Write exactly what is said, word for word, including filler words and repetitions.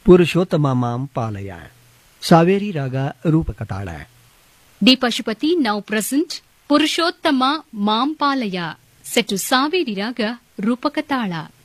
ಪುರುಷೋತ್ತಮ ಮಾಂ ಪಾಲಯ. ಸಾವೇರಿ ರಾಗ ರೂಪಕತಾಳ. D Pashupati now present ಪುರುಷೋತ್ತಮ ಮಾಂ ಪಾಲಯ, ಸೆಟ್ ಟು ಸಾವೇರಿ ರಾಗ ರೂಪಕತಾಳ.